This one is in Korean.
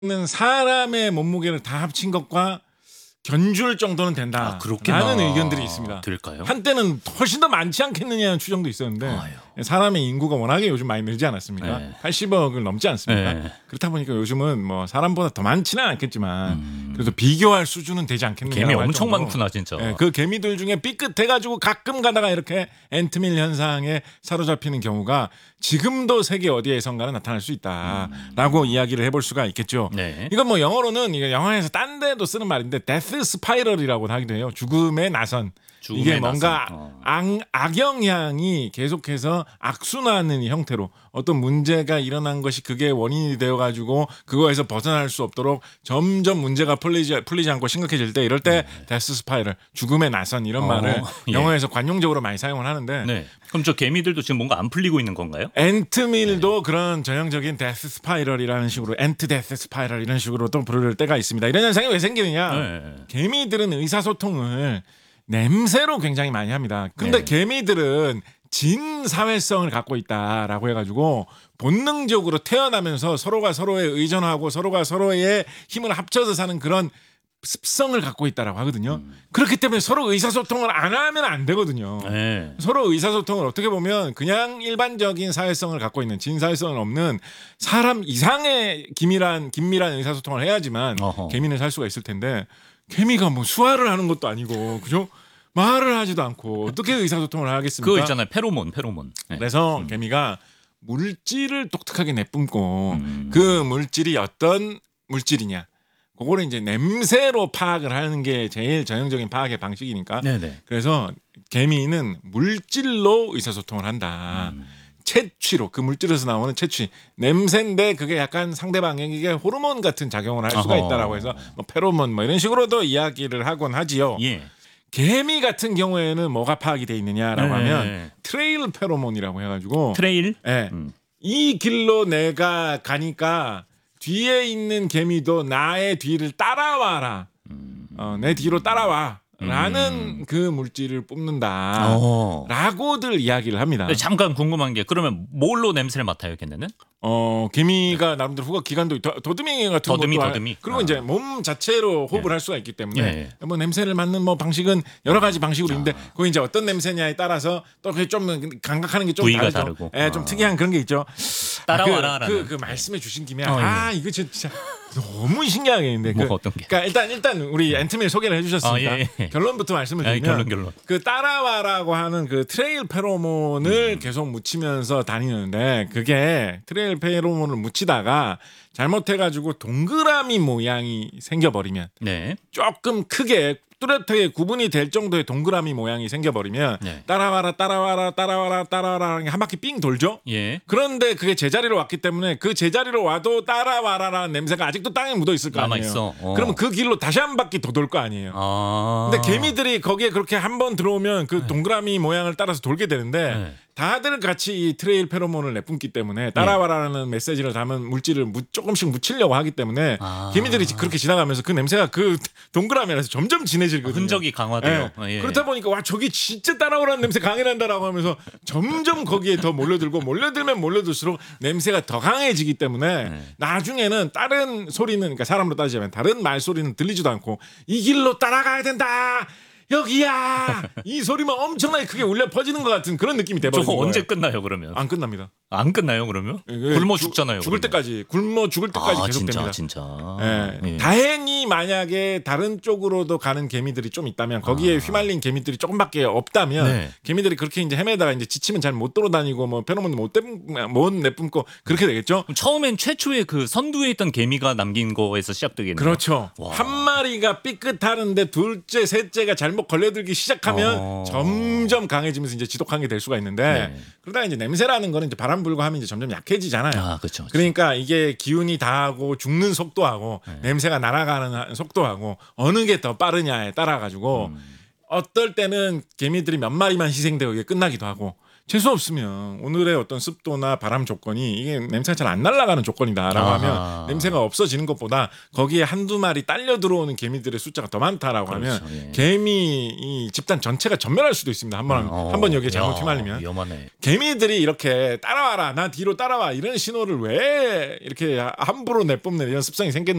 는 사람의 몸무게를 다 합친 것과 견줄 정도는 된다. 라는 의견들이 있습니다. 될까요? 한때는 훨씬 더 많지 않겠느냐는 추정도 있었는데 아유. 사람의 인구가 워낙에 요즘 많이 늘지 않았습니까? 네. 80억을 넘지 않습니까? 네. 그렇다 보니까 요즘은 뭐 사람보다 더 많지는 않겠지만 그래도 비교할 수준은 되지 않겠느냐. 개미 엄청 많구나 진짜. 네, 그 개미들 중에 삐끗해가지고 가끔 가다가 이렇게 앤트밀 현상에 사로잡히는 경우가 지금도 세계 어디에선가는 나타날 수 있다라고 이야기를 해볼 수가 있겠죠. 네. 이건 뭐 영어로는 이거 영화에서 딴 데도 쓰는 말인데 데스 스파이럴이라고 하기도 해요. 죽음의 나선. 이게 뭔가 악영향이 계속해서 악순환하는 형태로 어떤 문제가 일어난 것이 그게 원인이 되어가지고 그거에서 벗어날 수 없도록 점점 문제가 풀리지 않고 심각해질 때 이럴 때 데스 스파이럴, 죽음의 나선 이런 말을 예. 영어에서 관용적으로 많이 사용을 하는데 네. 그럼 저 개미들도 지금 뭔가 안 풀리고 있는 건가요? 앤트밀도 그런 전형적인 데스 스파이럴이라는 식으로 앤트 데스 스파이럴 이런 식으로 또 부를 때가 있습니다. 이런 현상이 왜 생기느냐? 네. 개미들은 의사소통을 냄새로 굉장히 많이 합니다. 근데 네. 개미들은 진 사회성을 갖고 있다라고 해가지고 본능적으로 태어나면서 서로가 서로에 의존하고 서로가 서로의 힘을 합쳐서 사는 그런 습성을 갖고 있다라고 하거든요. 그렇기 때문에 서로 의사소통을 안 하면 안 되거든요. 네. 서로 의사소통을 어떻게 보면 그냥 일반적인 사회성을 갖고 있는 진사회성은 없는 사람 이상의 긴밀한 의사소통을 해야지만 어허. 개미는 살 수가 있을 텐데 개미가 뭐 수화를 하는 것도 아니고 그죠? 말을 하지도 않고 어떻게 의사소통을 하겠습니까? 그거 있잖아요. 페로몬. 네. 그래서 개미가 물질을 독특하게 내뿜고 그 물질이 어떤 물질이냐 그거를 이제 냄새로 파악을 하는 게 제일 전형적인 파악의 방식이니까. 네네. 그래서 개미는 물질로 의사소통을 한다. 채취로 그 물질에서 나오는 채취 냄새인데 그게 약간 상대방에게 호르몬 같은 작용을 할 수가 어허. 있다라고 해서 뭐 페로몬 뭐 이런 식으로도 이야기를 하곤 하지요. 예. 개미 같은 경우에는 뭐가 파악이 돼 있느냐라고 네. 하면 트레일 페로몬이라고 해가지고 트레일? 예. 이 길로 내가 가니까 뒤에 있는 개미도 나의 뒤를 따라와라. 내 뒤로 따라와. 라는 그 물질을 뽑는다. 라고들 이야기를 합니다. 네, 잠깐 궁금한 게 그러면 뭘로 냄새를 맡아요, 걔네는? 개미가 나름대로 후각 기관도 더듬이 같은 더듬이, 것도 더듬이. 그리고 이제 몸 자체로 호흡을 할 수가 있기 때문에 예. 뭐 냄새를 맡는 뭐 방식은 여러 가지 방식으로 있는데 그거 이제 어떤 냄새냐에 따라서 또 그게 좀 감각하는 게 좀 부위가 다르죠. 다르고. 예, 좀 특이한 그런 게 있죠. 따라와라라는. 그 말씀해 주신 김에 예. 이거 진짜 너무 신기하게 있는데 뭐가 어떤 게? 그러니까 일단 우리 앤트밀 소개를 해주셨으니까 예. 결론부터 말씀을 드리면 결론. 그 따라와라고 하는 그 트레일 페로몬을 계속 묻히면서 다니는데 그게 트레일 페로몬을 묻히다가 잘못해가지고 동그라미 모양이 생겨버리면 네. 조금 크게 뚜렷하게 구분이 될 정도의 동그라미 모양이 생겨버리면 네. 따라와라 한 바퀴 삥 돌죠. 예. 그런데 그게 제자리로 왔기 때문에 그 제자리로 와도 따라와라라는 냄새가 아직도 땅에 묻어 있을 거 아니에요. 남아있어. 그러면 그 길로 다시 한 바퀴 더 돌 거 아니에요. 근데 개미들이 거기에 그렇게 한 번 들어오면 그 동그라미 모양을 따라서 돌게 되는데 네. 다들 같이 이 트레일 페로몬을 내뿜기 때문에 따라와라는 메시지를 담은 물질을 조금씩 묻히려고 하기 때문에 개미들이 그렇게 지나가면서 그 냄새가 그 동그라미 안에서 점점 진해지거든요. 흔적이 강화돼요. 예. 예. 그렇다 보니까 와 저기 진짜 따라오라는 냄새 강해 난다라고 하면서 점점 거기에 더 몰려들고 몰려들면 몰려들수록 냄새가 더 강해지기 때문에 나중에는 다른 소리는 그러니까 사람으로 따지자면 다른 말소리는 들리지도 않고 이 길로 따라가야 된다. 여기야 이 소리만 엄청나게 크게 울려 퍼지는 것 같은 그런 느낌이 돼버리는 저거 거예요. 언제 끝나요 그러면? 안 끝납니다. 안 끝나요 그러면? 굶어 죽잖아요. 죽을 그러면. 때까지 굶어 죽을 때까지 계속됩니다. 진짜. 예. 다행히 만약에 다른 쪽으로도 가는 개미들이 좀 있다면 거기에 휘말린 개미들이 조금밖에 없다면 네. 개미들이 그렇게 이제 헤매다가 이제 지치면 잘 못 돌아다니고 뭐 페로몬 못 내뿜고 그렇게 되겠죠. 그럼 처음엔 최초의 그 선두에 있던 개미가 남긴 거에서 시작되겠네요. 그렇죠. 와. 한 마리가 삐끗하는데 둘째, 셋째가 잘못 걸려들기 시작하면 점점 강해지면서 이제 지독한 게 될 수가 있는데 그러다 이제 냄새라는 거는 이제 바람 불고 하면 이제 점점 약해지잖아요. 그렇죠. 그러니까 이게 기운이 다하고 죽는 속도하고 냄새가 날아가는 속도하고 어느 게 더 빠르냐에 따라 가지고 어떨 때는 개미들이 몇 마리만 희생되고 이게 끝나기도 하고 재수 없으면 오늘의 어떤 습도나 바람 조건이 이게 냄새가 잘 안 날아가는 조건이다라고 하면 냄새가 없어지는 것보다 거기에 한두 마리 딸려 들어오는 개미들의 숫자가 더 많다라고 그렇죠, 하면 예. 개미 이 집단 전체가 전멸할 수도 있습니다. 한번 여기에 잘못 휘말리면 위험하네. 개미들이 이렇게 따라와라 나 뒤로 따라와 이런 신호를 왜 이렇게 함부로 내뿜는 이런 습성이 생겼